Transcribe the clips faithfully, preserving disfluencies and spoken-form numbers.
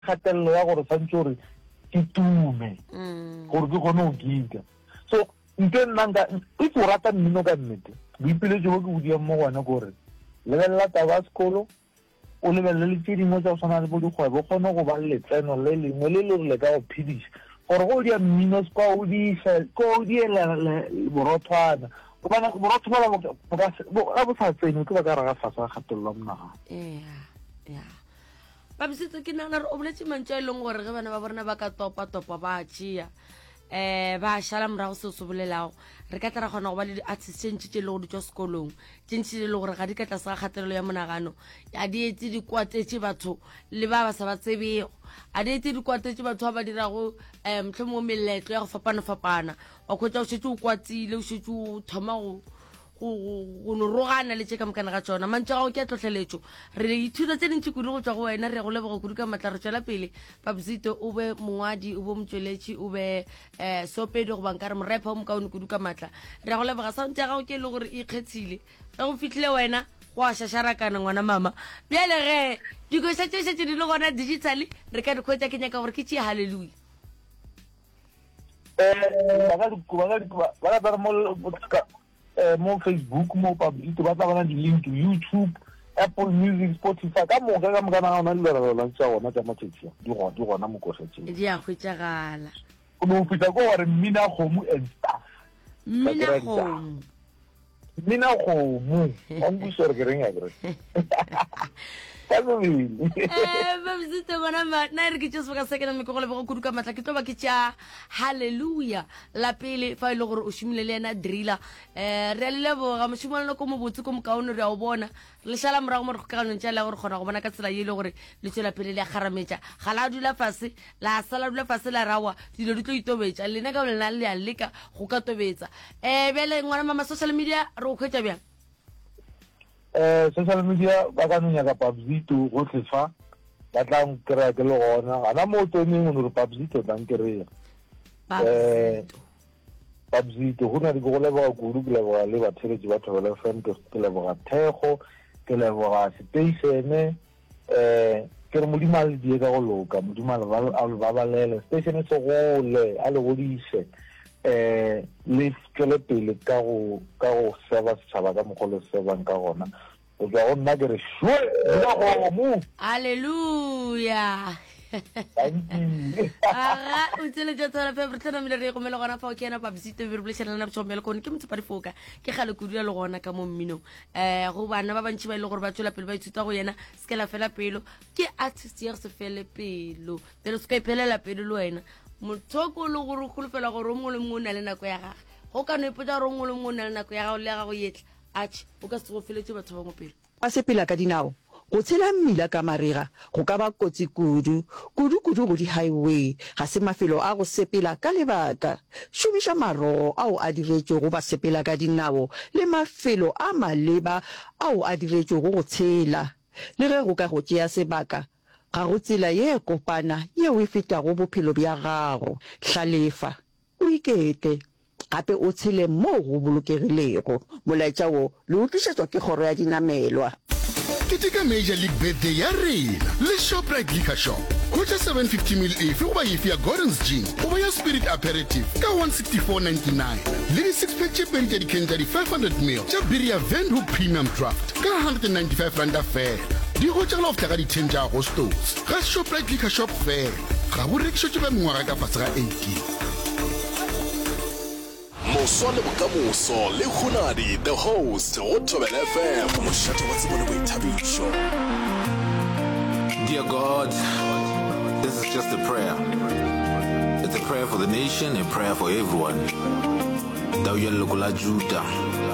kgatelelo ya gore santse gore ke tume gore ke kgone go gika. So nke nna nka if o rata mmino ka nnete boipiletso bo ke bodiang mo gona gore lebelela taba ya sekolo o lebelele le tse dingwe tsa go tshwana le bo dikgwebo o kgone go ba le letseno le lengwe le le le ka go phedisa gore go dia mmino se kwa o di ko di la borothwana o bana borotho ba ba bo sa tsene ke ba ka raga fasa gatello mnaga. Eh ya ba bisitse ke nana re o boletse mantse e leng gore ge bana ba borena ba ka topa topa ba tšia eh ba shala morago se se bolelago re ka tla ra gona go ba le di-artists tse le go di tswa sekolong tšentši le gore ga di ka tlase ga kgatelelo ya monagano a di etse di kwatetše batho le ba ba sa ba tsebego a di etse di kwatetše batho ba ba dirago um mohlomongwe meletlo ya go fapana-fapana wa kgwetsa o šetse o kwatsile o šetse o thoma go go no rogana le tse ka mokana ga tsona mantse ga o ke a tlhotlheletšo re ithuta tse dintši kudu go tswa go wena re go leboga kudu ka matla re tswela pele Babzito o be mongwadi o be motsweletši o be um sopedi go banka re morepa o mokaone kudu ka matla re go leboga sound ya gago ke le gore e ikgethile ge go fitlhile wena go a šašarakana ngwana mama bjale ge dikoša tše šetse di le gona digitally re ka dikgwetsa ke nyaka gore ke tšee halleluja ba ka mo Facebook mo Babzito ba tla bana di link to YouTube, Apple Music, Spotify ka mo ka mo kana ona le re la tsa ona tsa matšetšo di go di gona mo go setšeng di a khwetšagala o mo fita go re mmina kgomo and stuff mmina kgomo mmina kgomo on bu sore ke reng a gre eh Babzito bona ma na re ke tšo ka sekena me go le go kudu ka matla ke tlo ba ke tša hallelujah la pele fa ile gore o šimile le ena driller eh re le leboga mošimolelo ko mo botse ko mokaone re a o bona le shala morago mo re go ka nong tša le gore gona go bona ka tsela ye le gore le tsela pele le kharametša ga la dula fase la sala dula fase la rawa dilo di tlo itobetša lena ka lena le a leka go ka tobetsa eh bele ngwana mama social media re go khwetša bjang eh social media ba ka nya ka Babzito go tlefa ba tla nkra ke le gona ana mo toneng o re Babzito tang kere eh Babzito go na di go leba go ru le ba le ba tšhelete ba thola fm ke le ba thego ke le ba station eh ke re modimale die ka go loka modimale ba ba ba lele station se go le a le go diše eh le ke le pele ka go ka go seba setšhaba ka mogolo sebang ka gona o tla go nna ke re shwe la go mo haleluya aga o tsele tsa tsara fe re mele re go mele gona fa o kena Babzito re bolešana na botšomelo kone ke motsepa difoka ke gale kudu le gona ka mo mminong eh go bana ba bantši ba ile gore ba tswela pele ba ithuta go yena se la fela pelo ke artist ya se fele pelo pero se ka iphelela pelo le wena mothoko le gore go fela gore mo le mo na le nako ya gagwe go ka no ipotsa gore mo le mo na le nako ya gagwe le ga go yetla atš o ka se go feletse batho ba mo pele a sepela ka dinao go tshela mmila ka marega go ka ba kotsi kudu kudu kudu go di highway ga se mafelo a go sepela ka lebaka šomiša maro ao a diretšo go ba sepela ka dinao le mafelo a maleba ao a diretšo go go tshela le ge go ka go tšea sebaka ga go tsela ye kopana ye o e fetago bophelo bja gago hlalefa o ikete gape o tshele mo go bolokegilego molaetša wo le utlišetswa ke kgoro ya dinamelwa Ketika Major League Birthday ya rena le Shoprite Liquor Shop kgotla seven fifty mil efe goba efe ya Gordon's Gin goba ya Spirit Aperitif ka one sixty-four ninety-nine le di six pack tše pedi tša dikeng tša di five hundred mil tša beer ya Vanhoek Premium Draft ka one hundred ninety-five randa fela di go tšagala go feta ka di-ten tša agostos ga Shoprite Liquor Shop fela ga bo rekišotše ba mengwaga ka fase ga eighteen Moso le bokamoso le khunadi the host go Thobela F M mošate wa tsebone bo ithabišo. Dear God, this is just a prayer. It's a prayer for the nation, a prayer for everyone. Thou Yalukula Judah,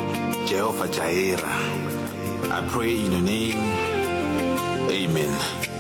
Jehovah Jireh. I pray in your name. Amen.